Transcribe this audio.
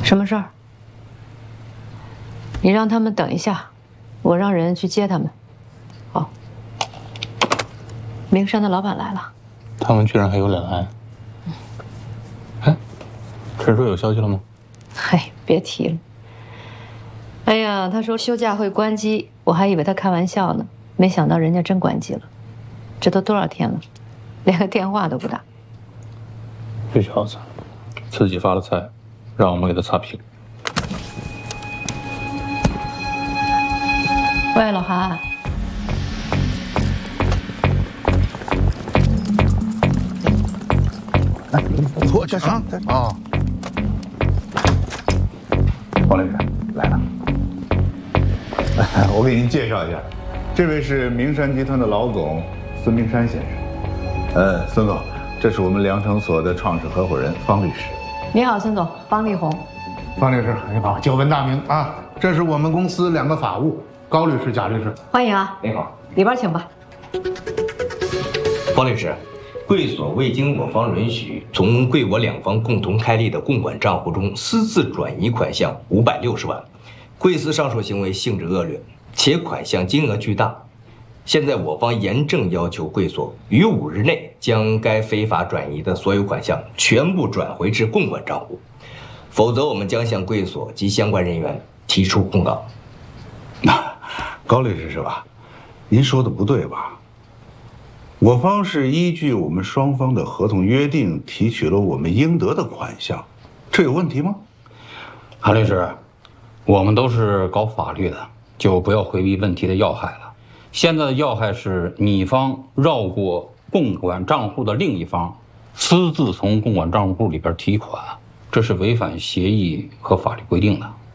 什么事儿？你让他们等一下，我让人去接他们。好。名山的老板来了。 他们居然还有脸来？哎，陈叔有消息了吗？ 嗨，别提了。哎呀，他说休假会关机，我还以为他开玩笑呢，没想到人家真关机了。这都多少天了，连个电话都不打。 这小子自己发的财，让我们给他擦屁股。 喂，老韩。 我这是啊， 王律师来了。我给您介绍一下，这位是明山集团的老总孙明山先生。孙总，这是我们良诚所的创始合伙人方律师。 你好，孙总，方丽红。 方律师你好，久闻大名啊！这是我们公司2个法务，高律师、贾律师。 欢迎啊！ 你好， 里边请吧。 方律师，贵所未经我方允许，从贵我两方共同开立的共管账户中私自转移款项560万，贵司上述行为性质恶劣，且款项金额巨大。现在我方严正要求贵所于5日内将该非法转移的所有款项全部转回至共管账户，否则我们将向贵所及相关人员提出控告。 高律师是吧？您说的不对吧？我方是依据我们双方的合同约定提取了我们应得的款项，这有问题吗？ 韩律师，我们都是搞法律的，就不要回避问题的要害了。现在的要害是你方绕过共管账户的另一方，私自从共管账户里边提款，这是违反协议和法律规定的。